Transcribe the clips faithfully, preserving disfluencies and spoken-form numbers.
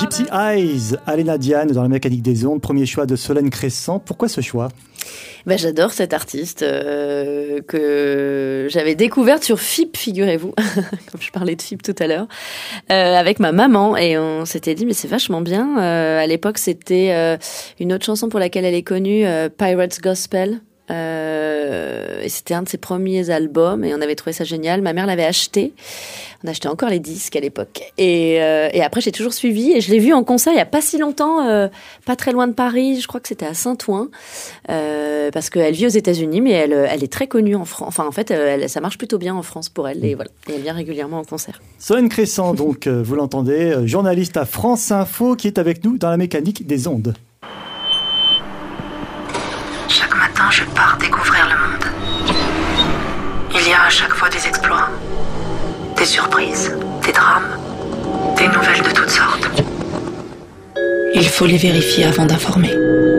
Gypsy Eyes, Alena Diane dans la mécanique des ondes, premier choix de Solène Crescent. Pourquoi ce choix ? Ben, j'adore cette artiste euh, que j'avais découverte sur F I P, figurez-vous, comme je parlais de F I P tout à l'heure, euh, avec ma maman, et on s'était dit mais c'est vachement bien. Euh, à l'époque, c'était euh, une autre chanson pour laquelle elle est connue, euh, Pirates Gospel. Euh, et c'était un de ses premiers albums et on avait trouvé ça génial. Ma mère l'avait acheté. On achetait encore les disques à l'époque. Et, euh, et après, j'ai toujours suivi et je l'ai vue en concert il y a pas si longtemps, euh, pas très loin de Paris. Je crois que c'était à Saint-Ouen, euh, parce qu'elle vit aux États-Unis, mais elle, elle est très connue en France. Enfin, en fait, elle, ça marche plutôt bien en France pour elle. Et voilà, et elle vient régulièrement en concert. Solène Crescent, donc, euh, vous l'entendez, euh, journaliste à France Info, qui est avec nous dans la mécanique des ondes. Chaque matin, je pars découvrir le monde. Il y a à chaque fois des exploits, des surprises, des drames, des nouvelles de toutes sortes. Il faut les vérifier avant d'informer.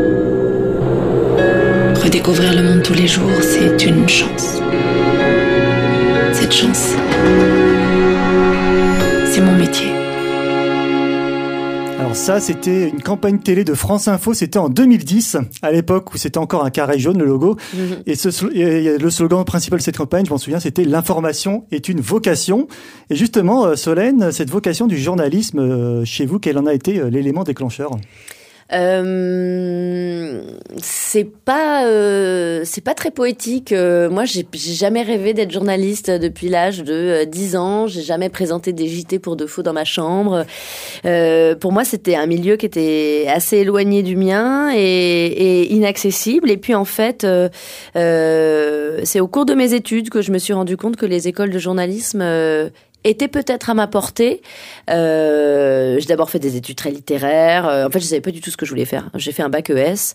Redécouvrir le monde tous les jours, c'est une chance. Cette chance, c'est mon métier. Alors ça, c'était une campagne télé de France Info, c'était en deux mille dix, à l'époque où c'était encore un carré jaune, le logo. Mmh. Et, ce, et le slogan principal de cette campagne, je m'en souviens, c'était « L'information est une vocation ». Et justement, Solène, cette vocation du journalisme, chez vous, quel en a été l'élément déclencheur ? Euh, c'est pas euh, c'est pas très poétique. Euh, moi, j'ai, j'ai jamais rêvé d'être journaliste depuis l'âge de euh, dix ans. J'ai jamais présenté des J T pour de faux dans ma chambre. Euh, pour moi, c'était un milieu qui était assez éloigné du mien et, et inaccessible. Et puis, en fait, euh, euh, c'est au cours de mes études que je me suis rendu compte que les écoles de journalisme euh, était peut-être à ma portée. Euh, j'ai d'abord fait des études très littéraires. En fait, je savais pas du tout ce que je voulais faire. J'ai fait un bac E S.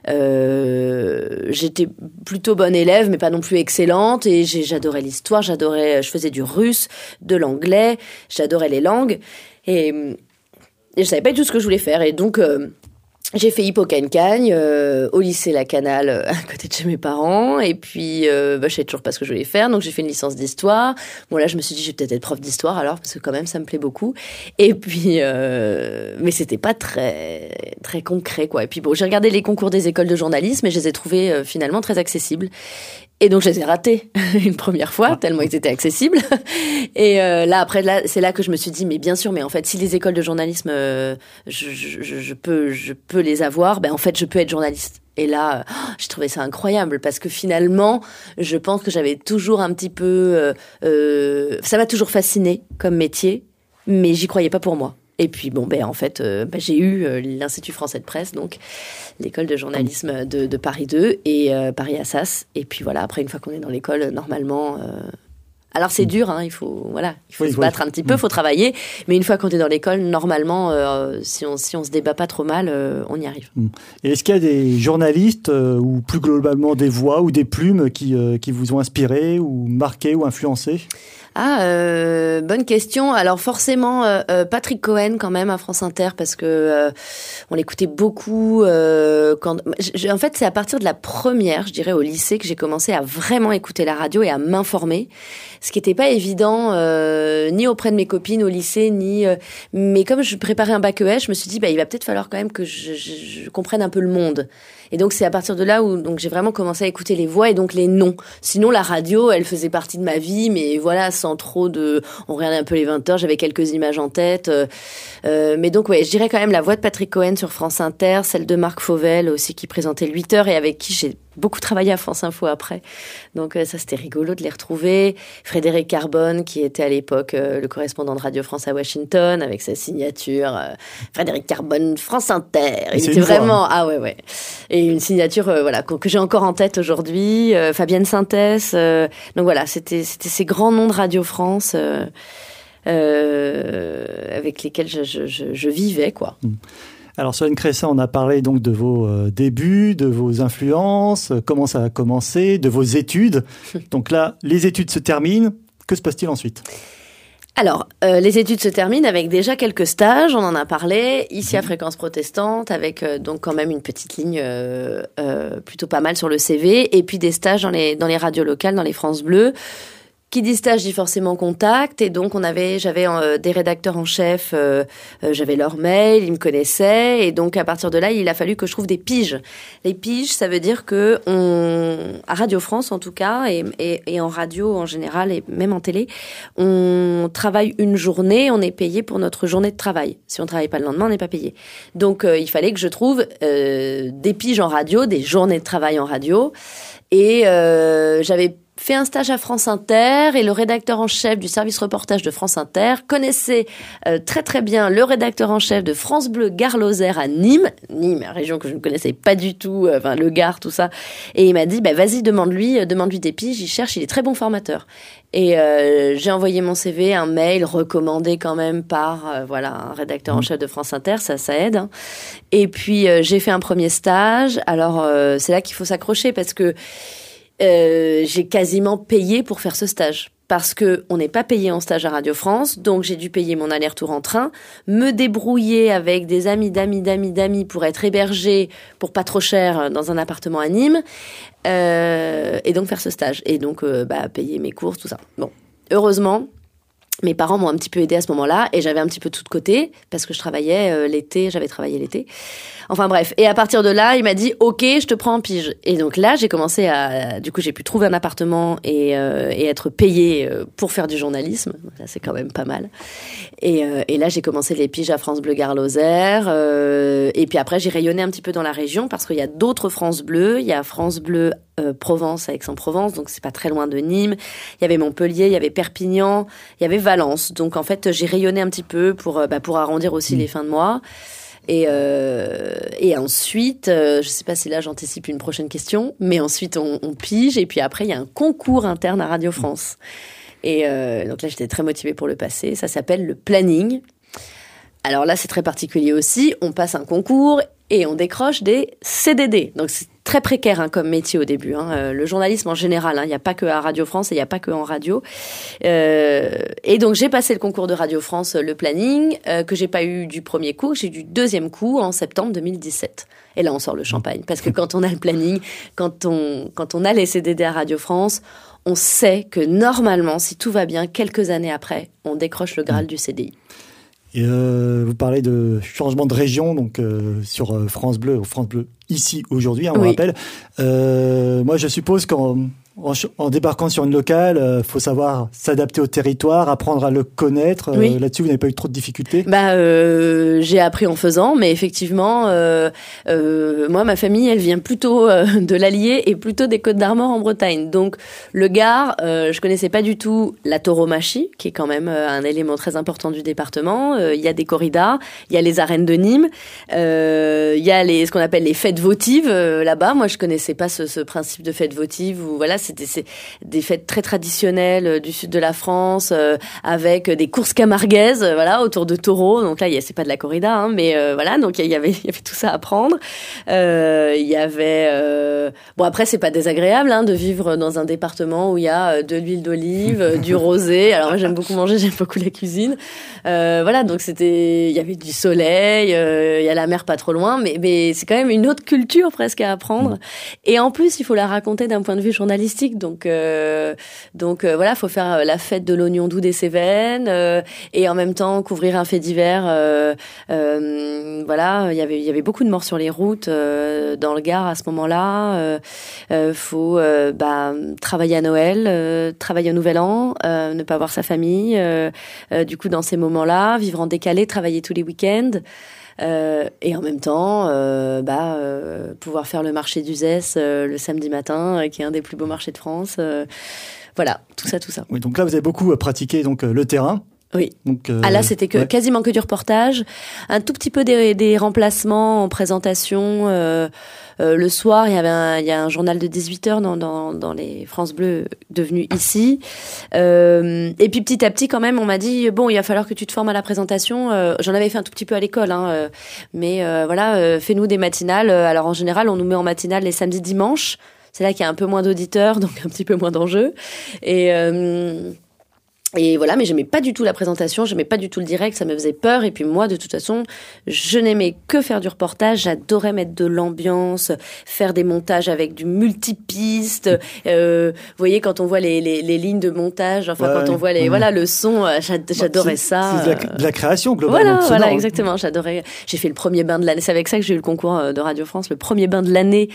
Euh, j'étais plutôt bonne élève, mais pas non plus excellente. Et j'ai, j'adorais l'histoire, j'adorais, je faisais du russe, de l'anglais, j'adorais les langues. Et, et je savais pas du tout ce que je voulais faire. Et donc, euh, j'ai fait Hippocagne-Cagne euh, au lycée La Canale euh, à côté de chez mes parents et puis euh, bah, je savais toujours pas ce que je voulais faire, donc j'ai fait une licence d'histoire. Bon là je me suis dit je vais peut-être être prof d'histoire alors parce que quand même ça me plaît beaucoup. Et puis euh, mais c'était pas très très concret quoi. Et puis bon j'ai regardé les concours des écoles de journalisme et je les ai trouvés euh, finalement très accessibles. Et donc, je les ai ratés une première fois, ah. tellement ils étaient accessibles. Et euh, là, après, là, c'est là que je me suis dit, mais bien sûr, mais en fait, si les écoles de journalisme, euh, je, je, je, peux, je peux les avoir, ben en fait, je peux être journaliste. Et là, oh, j'ai trouvé ça incroyable parce que finalement, je pense que j'avais toujours un petit peu... Euh, euh, ça m'a toujours fasciné comme métier, mais j'y croyais pas pour moi. Et puis, bon, ben, en fait, euh, ben, j'ai eu euh, l'Institut français de presse, donc l'école de journalisme de, de Paris deux et euh, Paris Assas. Et puis voilà, après, une fois qu'on est dans l'école, normalement... Euh... Alors, c'est dur, hein, il faut, voilà, il faut oui, se battre oui. un petit peu, il faut travailler. Mais une fois qu'on est dans l'école, normalement, euh, si on si on se débat pas trop mal, euh, on y arrive. Et est-ce qu'il y a des journalistes euh, ou plus globalement des voix ou des plumes qui, euh, qui vous ont inspiré ou marqué ou influencé ? Ah, euh, bonne question. Alors forcément, euh, Patrick Cohen quand même à France Inter parce que euh, on l'écoutait beaucoup. Euh, quand, je, en fait, c'est à partir de la première, je dirais, au lycée que j'ai commencé à vraiment écouter la radio et à m'informer, ce qui n'était pas évident euh, ni auprès de mes copines au lycée, ni. Euh, mais comme je préparais un bac E S, je me suis dit, bah, il va peut-être falloir quand même que je, je, je comprenne un peu le monde. Et donc c'est à partir de là où donc j'ai vraiment commencé à écouter les voix et donc les noms. Sinon la radio, elle faisait partie de ma vie, mais voilà, sans trop de. On regardait un peu les vingt heures, j'avais quelques images en tête. Euh, mais donc ouais, je dirais quand même la voix de Patrick Cohen sur France Inter, celle de Marc Fauvel aussi qui présentait le huit heures et avec qui j'ai beaucoup travaillé à France Info après. Donc euh, ça c'était rigolo de les retrouver. Frédéric Carbone qui était à l'époque euh, le correspondant de Radio France à Washington avec sa signature euh, Frédéric Carbone France Inter. Il était vraiment voix, hein. Ah ouais ouais. Et une signature euh, voilà que, que j'ai encore en tête aujourd'hui. Euh, Fabienne Sintès. Euh, donc voilà, c'était c'était ces grands noms de Radio France euh, euh, avec lesquels je, je, je, je vivais quoi. Mmh. Alors Solène Crescent, on a parlé donc de vos euh, débuts, de vos influences, euh, comment ça a commencé, de vos études. Donc là, les études se terminent. Que se passe-t-il ensuite ? Alors, euh, les études se terminent avec déjà quelques stages, on en a parlé, ici à Fréquence Protestante, avec euh, donc quand même une petite ligne euh, euh, plutôt pas mal sur le C V, et puis des stages dans les, dans les radios locales, dans les France Bleu. Qui dit stage dit forcément contact, et donc on avait, j'avais euh, des rédacteurs en chef, euh, euh, j'avais leur mail, ils me connaissaient, et donc à partir de là, il a fallu que je trouve des piges. Les piges, ça veut dire que on, à Radio France en tout cas, et, et, et en radio en général, et même en télé, on travaille une journée, on est payé pour notre journée de travail. Si on travaille pas le lendemain, on n'est pas payé. Donc euh, il fallait que je trouve euh, des piges en radio, des journées de travail en radio, et euh, j'avais fait un stage à France Inter, et le rédacteur en chef du service reportage de France Inter connaissait euh, très très bien le rédacteur en chef de France Bleu Gard-Lozère à Nîmes, Nîmes, une région que je ne connaissais pas du tout, euh, enfin le Gard, tout ça, et il m'a dit bah vas-y, demande-lui, euh, demande-lui des piges, il cherche, il est très bon formateur. Et euh, j'ai envoyé mon C V, un mail recommandé quand même par euh, voilà un rédacteur en chef de France Inter, ça ça aide. Hein. Et puis euh, j'ai fait un premier stage. Alors euh, c'est là qu'il faut s'accrocher parce que Euh, j'ai quasiment payé pour faire ce stage. Parce que on n'est pas payé en stage à Radio France, donc j'ai dû payer mon aller-retour en train, me débrouiller avec des amis, d'amis, d'amis, d'amis pour être hébergé pour pas trop cher dans un appartement à Nîmes, euh, et donc faire ce stage. Et donc, euh, bah, payer mes courses, tout ça. Bon, heureusement, mes parents m'ont un petit peu aidé à ce moment-là, et j'avais un petit peu tout de côté, parce que je travaillais euh, l'été, j'avais travaillé l'été. Enfin bref, et à partir de là, il m'a dit « Ok, je te prends en pige ». Et donc là, j'ai commencé à... Du coup, j'ai pu trouver un appartement et, euh, et être payée pour faire du journalisme. Là, c'est quand même pas mal. Et, euh, et là, j'ai commencé les piges à France Bleu Gard-Lozère. Euh, et puis après, j'ai rayonné un petit peu dans la région, parce qu'il y a d'autres France Bleu. Il y a France Bleu euh, Provence à Aix-en-Provence, donc c'est pas très loin de Nîmes. Il y avait Montpellier, il y avait Perpignan, il y avait Valence. Donc en fait, j'ai rayonné un petit peu pour, bah, pour arrondir aussi mmh. les fins de mois. Et, euh, et ensuite, euh, je sais pas si là j'anticipe une prochaine question, mais ensuite on, on pige, et puis après il y a un concours interne à Radio France. Et euh, donc là j'étais très motivée pour le passer. Ça s'appelle le planning. Alors là c'est très particulier aussi. On passe un concours et on décroche des C D D. Donc c'est très précaire hein, comme métier au début. Hein. Euh, le journalisme en général, il hein, n'y a pas que à Radio France et il n'y a pas que en radio. Euh, et donc j'ai passé le concours de Radio France, le planning, euh, que j'ai pas eu du premier coup, j'ai eu du deuxième coup en septembre deux mille dix-sept. Et là on sort le champagne, parce que quand on a le planning, quand on quand on a les C D D à Radio France, on sait que normalement, si tout va bien, quelques années après, on décroche le Graal du C D I. Et euh, vous parlez de changement de région, donc euh, sur euh, France Bleu, France Bleu ici aujourd'hui, hein, on oui. rappelle. Euh, moi, je suppose qu'en en, en débarquant sur une locale, euh, faut savoir s'adapter au territoire, apprendre à le connaître. Euh, oui. Là-dessus, vous n'avez pas eu trop de difficultés? Bah, euh, j'ai appris en faisant, mais effectivement, euh, euh, moi, ma famille, elle vient plutôt euh, de l'Allier et plutôt des Côtes d'Armor en Bretagne. Donc, le Gard, euh, je connaissais pas du tout la tauromachie, qui est quand même euh, un élément très important du département. Il euh, y a des corridas, il y a les arènes de Nîmes, il euh, y a les ce qu'on appelle les fêtes votives euh, là-bas. Moi, je connaissais pas ce, ce principe de fête votive où voilà. C'était c'est des fêtes très traditionnelles du sud de la France, euh, avec des courses camarguaises, euh, voilà, autour de taureaux. Donc là, y a, c'est pas de la corrida, hein, mais euh, voilà. Donc il y avait, il y avait tout ça à prendre. Il euh, y avait, euh... bon après, c'est pas désagréable hein, de vivre dans un département où il y a de l'huile d'olive, du rosé. Alors moi, j'aime beaucoup manger, j'aime beaucoup la cuisine. Euh, voilà, donc c'était, il y avait du soleil, il euh, y a la mer pas trop loin, mais mais c'est quand même une autre culture presque à apprendre. Et en plus, il faut la raconter d'un point de vue journalistique. Donc, euh, donc euh, voilà, faut faire la fête de l'oignon doux des Cévennes euh, et en même temps couvrir un fait divers. Euh, euh, voilà, il y avait il y avait beaucoup de morts sur les routes euh, dans le Gard à ce moment-là. Euh, euh, faut euh, bah, travailler à Noël, euh, travailler au Nouvel An, euh, ne pas voir sa famille. Euh, euh, du coup, dans ces moments-là, vivre en décalé, travailler tous les week-ends. Euh, et en même temps, euh, bah, euh, pouvoir faire le marché d'Uzès euh, le samedi matin, euh, qui est un des plus beaux marchés de France. Euh, voilà, tout ça, tout ça. Oui, donc là, vous avez beaucoup pratiqué donc le terrain. Oui. Donc, euh, ah là, c'était que, ouais. quasiment que du reportage, un tout petit peu des, des remplacements en présentation. Euh, euh, le soir, il y avait un, il y a un journal de dix-huit heures dans, dans, dans les France Bleu devenu ici. Euh, et puis petit à petit, quand même, on m'a dit bon, il va falloir que tu te formes à la présentation. Euh, j'en avais fait un tout petit peu à l'école, hein, euh, mais euh, voilà, euh, fais-nous des matinales. Alors en général, on nous met en matinale les samedis, dimanches. C'est là qu'il y a un peu moins d'auditeurs, donc un petit peu moins d'enjeux. Et euh, Et voilà, mais j'aimais pas du tout la présentation, j'aimais pas du tout le direct, ça me faisait peur. Et puis moi, de toute façon, je n'aimais que faire du reportage. J'adorais mettre de l'ambiance, faire des montages avec du multipiste. Euh, vous voyez, quand on voit les, les, les lignes de montage, enfin ouais, quand on voit les, ouais. voilà, le son, j'adorais c'est, ça. C'est de la, de la création globalement. Voilà, voilà, exactement. J'adorais. J'ai fait le premier bain de l'année. C'est avec ça que j'ai eu le concours de Radio France, le premier bain de l'année.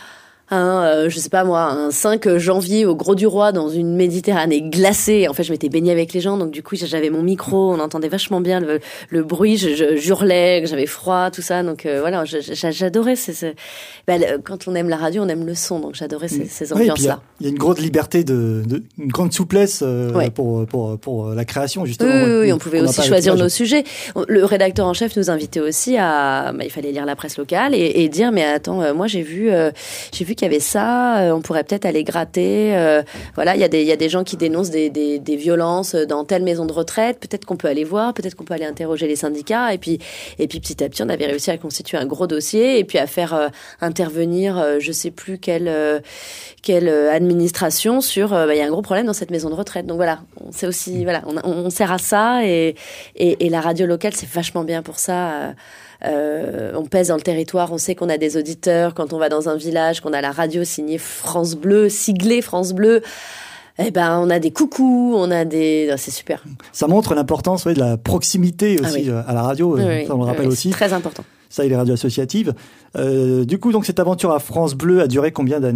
Un, euh, je sais pas moi, un cinq janvier au Gros du Roi dans une Méditerranée glacée. En fait, je m'étais baignée avec les gens, donc du coup, j'avais mon micro, on entendait vachement bien le, le bruit, je, je j'hurlais, j'avais froid, tout ça. Donc euh, voilà, je, je, j'adorais ces, ces... Ben, le, quand on aime la radio, on aime le son, donc j'adorais ces, ces ambiances-là. Il y a une grande liberté, de, de une grande souplesse euh, ouais. pour, pour, pour la création, justement. Oui, oui, oui, on pouvait on aussi choisir nos sujets. Le rédacteur en chef nous invitait aussi à... Ben, il fallait lire la presse locale et, et dire, mais attends, euh, moi j'ai vu, euh, j'ai vu qu'il y avait ça, euh, on pourrait peut-être aller gratter. Euh, voilà, il y a des, il y a des gens qui dénoncent des, des, des violences dans telle maison de retraite. Peut-être qu'on peut aller voir, peut-être qu'on peut aller interroger les syndicats. Et puis, et puis petit à petit, on avait réussi à constituer un gros dossier et puis à faire euh, intervenir, euh, je sais plus quelle, euh, quelle administration sur. Euh, bah, il y a un gros problème dans cette maison de retraite. Donc voilà, c'est aussi, voilà, on, on sert à ça et, et, et la radio locale, c'est vachement bien pour ça. Euh, Euh, on pèse dans le territoire, on sait qu'on a des auditeurs quand on va dans un village, qu'on a la radio signée France Bleu, siglée France Bleu. Eh ben, on a des coucous, on a des, c'est super. Ça montre l'importance, ouais, de la proximité aussi ah oui. à la radio. Oui, ça on le rappelle oui, aussi. C'est très important. Ça et les radios associatives. Euh, du coup, donc cette aventure à France Bleu a duré combien d'années ?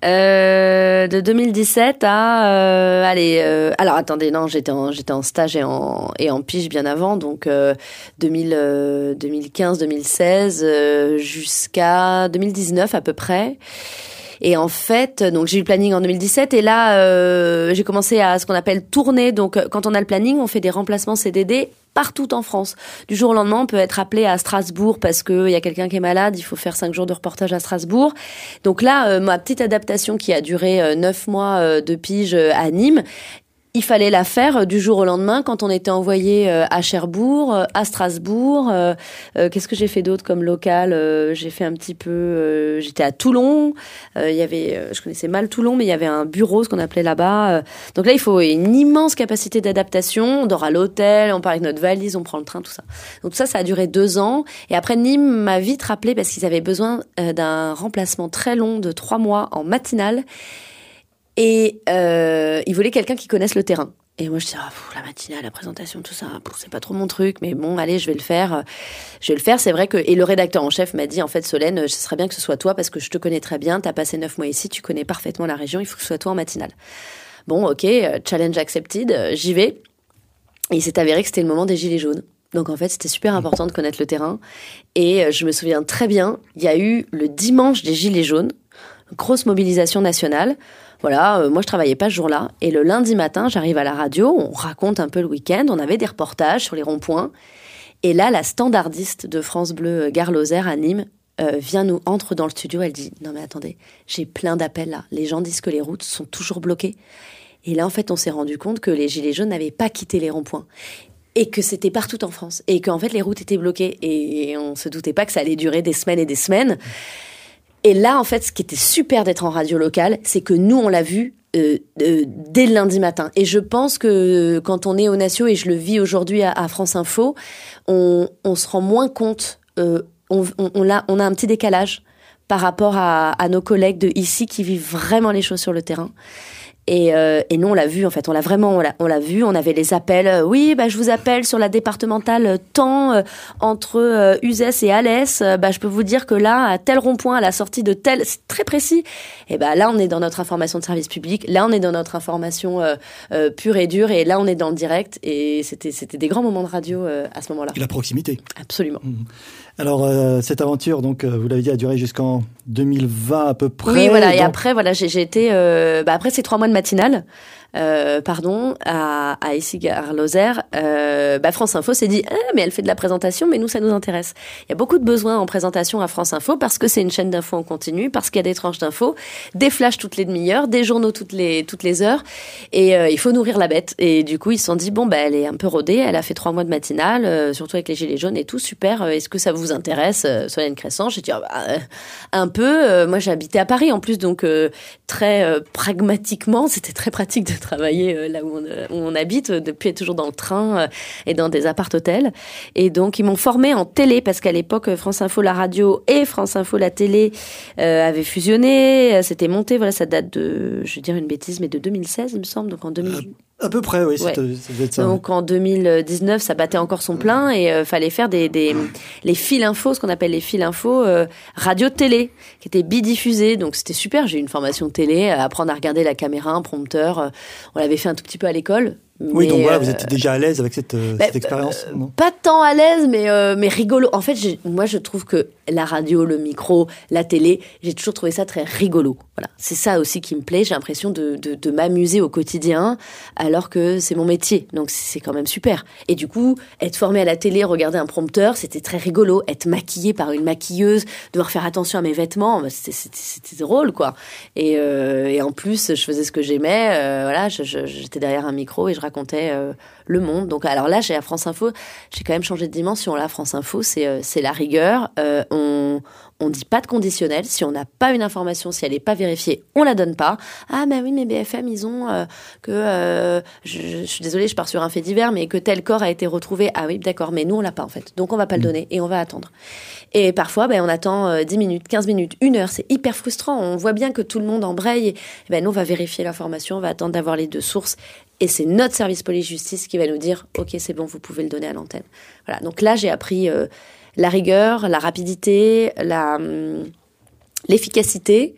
euh, De deux mille dix-sept à, euh, allez, euh, alors attendez, non, j'étais en, j'étais en stage et en et en pige bien avant, donc euh, deux mille, euh, deux mille quinze, deux mille seize euh, jusqu'à deux mille dix-neuf à peu près. Et en fait, donc j'ai eu le planning en deux mille dix-sept et là euh, j'ai commencé à ce qu'on appelle tourner. Donc quand on a le planning, on fait des remplacements C D D partout en France. Du jour au lendemain, on peut être appelé à Strasbourg parce que il y a quelqu'un qui est malade, il faut faire cinq jours de reportage à Strasbourg. Donc là, euh, ma petite adaptation qui a duré euh, neuf mois euh, de pige euh, à Nîmes, il fallait la faire du jour au lendemain quand on était envoyé à Cherbourg, à Strasbourg. Euh, euh, qu'est-ce que j'ai fait d'autre comme local ? euh, J'ai fait un petit peu... Euh, j'étais à Toulon. Euh, il y avait, je connaissais mal Toulon, mais il y avait un bureau, ce qu'on appelait là-bas. Donc là, il faut une immense capacité d'adaptation. On dort à l'hôtel, on part avec notre valise, on prend le train, tout ça. Donc tout ça, ça a duré deux ans. Et après, Nîmes m'a vite rappelé parce qu'ils avaient besoin d'un remplacement très long de trois mois en matinale. Et euh, il voulait quelqu'un qui connaisse le terrain. Et moi, je disais, ah, pff, la matinale, la présentation, tout ça, pff, c'est pas trop mon truc, mais bon, allez, je vais le faire. Je vais le faire, c'est vrai que... Et le rédacteur en chef m'a dit, en fait, Solène, ce serait bien que ce soit toi, parce que je te connais très bien, t'as passé neuf mois ici, tu connais parfaitement la région, il faut que ce soit toi en matinale. Bon, ok, challenge accepted, j'y vais. Et il s'est avéré que c'était le moment des Gilets jaunes. Donc en fait, c'était super important de connaître le terrain. Et je me souviens très bien, il y a eu le dimanche des Gilets jaunes, grosse mobilisation nationale. Voilà, euh, moi je travaillais pas ce jour-là. Et le lundi matin, j'arrive à la radio, on raconte un peu le week-end, on avait des reportages sur les ronds-points. Et là, la standardiste de France Bleu Gare Lozère à Nîmes euh, vient nous entre dans le studio, elle dit « Non mais attendez, j'ai plein d'appels là. Les gens disent que les routes sont toujours bloquées. » Et là, en fait, on s'est rendu compte que les Gilets jaunes n'avaient pas quitté les ronds-points. Et que c'était partout en France. Et qu'en fait, les routes étaient bloquées. Et on se doutait pas que ça allait durer des semaines et des semaines. Et là, en fait, ce qui était super d'être en radio locale, c'est que nous, on l'a vu euh, euh, dès le lundi matin. Et je pense que quand on est au Natio, et je le vis aujourd'hui à, à France Info, on, on se rend moins compte, euh, on, on, on, a, on a un petit décalage par rapport à, à nos collègues de ici qui vivent vraiment les choses sur le terrain. Et, euh, et nous, on l'a vu, en fait. On l'a vraiment, on l'a, on l'a vu. On avait les appels. Euh, oui, bah, je vous appelle sur la départementale tant euh, entre euh, Uzès et Alès. Euh, bah, je peux vous dire que là, à tel rond-point, à la sortie de tel, c'est très précis. Et bah, là, on est dans notre information de service public. Là, on est dans notre information euh, euh, pure et dure. Et là, on est dans le direct. Et c'était, c'était des grands moments de radio euh, à ce moment-là. Et la proximité. Absolument. Mmh. Alors, euh, cette aventure, donc, euh, vous l'avez dit, a duré jusqu'en deux mille vingt à peu près. Oui, voilà. Et donc... après, voilà, j'ai, j'ai été, euh, bah, après ces trois mois de matinale, euh, pardon, à, à ici, Gare Lozère, euh, bah, France Info s'est dit, ah, mais elle fait de la présentation, mais nous, ça nous intéresse. Il y a beaucoup de besoins en présentation à France Info parce que c'est une chaîne d'infos en continu, parce qu'il y a des tranches d'infos, des flashs toutes les demi-heures, des journaux toutes les, toutes les heures. Et, euh, il faut nourrir la bête. Et du coup, ils se sont dit, bon, bah, elle est un peu rodée, elle a fait trois mois de matinale, euh, surtout avec les Gilets jaunes et tout, super. Est-ce que ça vous intéresse, euh, Solène Crescent? J'ai dit, ah, bah, euh, un peu. Euh, moi, j'habitais à Paris, en plus, donc, euh, très euh, pragmatiquement, avant, c'était très pratique de travailler là où on, où on habite, depuis être toujours dans le train et dans des appart-hôtels. Et donc, ils m'ont formée en télé, parce qu'à l'époque, France Info, la radio, et France Info, la télé, euh, avaient fusionné. C'était monté, voilà, ça date de, je vais dire une bêtise, mais de deux mille seize, il me semble, donc en deux mille... À peu près, oui, ouais. ça devait être ça. Donc en deux mille dix-neuf, ça battait encore son plein et euh, fallait faire des, des les fils infos, ce qu'on appelle les fils infos euh, radio-télé, qui étaient bidiffusés. Donc c'était super. J'ai eu une formation télé, apprendre à regarder la caméra, un prompteur. Euh, on l'avait fait un tout petit peu à l'école. Oui, mais, donc voilà, euh, vous étiez déjà à l'aise avec cette, euh, bah, cette expérience, euh, non? Pas tant à l'aise, mais euh, mais rigolo. En fait, j'ai, moi, je trouve que la radio, le micro, la télé, j'ai toujours trouvé ça très rigolo. Voilà, c'est ça aussi qui me plaît. J'ai l'impression de de, de m'amuser au quotidien, alors que c'est mon métier. Donc c'est quand même super. Et du coup, être formé à la télé, regarder un prompteur, c'était très rigolo. Être maquillée par une maquilleuse, devoir faire attention à mes vêtements, c'était c'était, c'était drôle, quoi. Et euh, et en plus, je faisais ce que j'aimais. Euh, voilà, je, je, j'étais derrière un micro et je racontais euh, le monde. Donc alors là, j'ai à France Info, j'ai quand même changé de dimension. Là, France Info, c'est euh, c'est la rigueur. Euh, on on dit pas de conditionnel. Si on n'a pas une information, si elle est pas vérifiée, on la donne pas. Ah mais oui, mais B F M, ils ont euh, que euh, je, je suis désolée, je pars sur un fait divers, mais que tel corps a été retrouvé. Ah oui, d'accord, mais nous on l'a pas en fait. Donc on va pas le donner et on va attendre. Et parfois, ben on attend euh, dix minutes, quinze minutes, une heure. C'est hyper frustrant. On voit bien que tout le monde embraye. Et, ben nous on va vérifier l'information, on va attendre d'avoir les deux sources. Et c'est notre service police-justice qui va nous dire « Ok, c'est bon, vous pouvez le donner à l'antenne. » Voilà. Donc là, j'ai appris euh, la rigueur, la rapidité, la, hum, l'efficacité.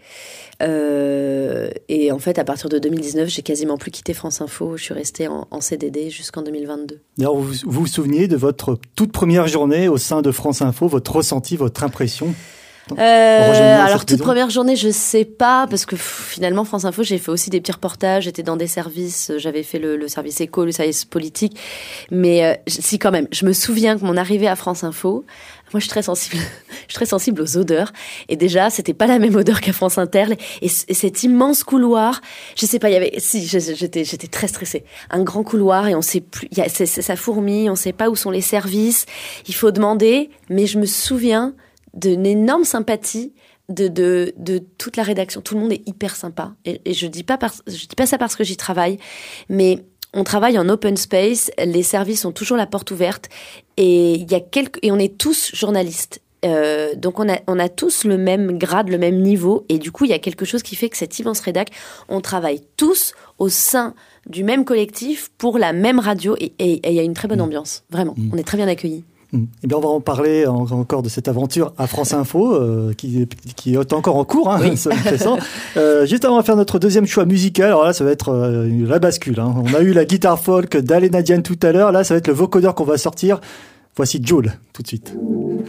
Euh, et en fait, à partir de deux mille dix-neuf, j'ai quasiment plus quitté France Info. Je suis restée en, en C D D jusqu'en deux mille vingt-deux. D'ailleurs, vous, vous vous souvenez de votre toute première journée au sein de France Info, votre ressenti, votre impression? Euh, alors toute première journée, je sais pas, parce que pff, finalement France Info, j'ai fait aussi des petits reportages, j'étais dans des services, j'avais fait le, le service éco, le service politique, mais euh, si quand même, je me souviens que mon arrivée à France Info, moi je suis très sensible, je suis très sensible aux odeurs, et déjà c'était pas la même odeur qu'à France Inter, et, c- et cet immense couloir, je sais pas, il y avait, si j'étais j'étais très stressée, un grand couloir et on sait plus, il y a, c'est, c'est, ça fourmille, on sait pas où sont les services, il faut demander, mais je me souviens d'une énorme sympathie de, de, de toute la rédaction. Tout le monde est hyper sympa. Et, et je dis pas parce, je dis pas ça parce que j'y travaille, mais on travaille en open space, les services ont toujours la porte ouverte et il y a quelques, et on est tous journalistes. Euh, donc on a, on a tous le même grade, le même niveau, et du coup il y a quelque chose qui fait que cette immense rédac, on travaille tous au sein du même collectif pour la même radio, et il y a une très bonne ambiance, vraiment. Mmh. On est très bien accueillis. Eh bien, on va en parler encore de cette aventure à France Info, euh, qui, qui est encore en cours, hein, oui. C'est intéressant. Euh, juste avant de faire notre deuxième choix musical, alors là, ça va être euh, la bascule. Hein. On a eu la guitare folk d'Alena Diane tout à l'heure. Là, ça va être le vocodeur qu'on va sortir. Voici Joule, tout de suite.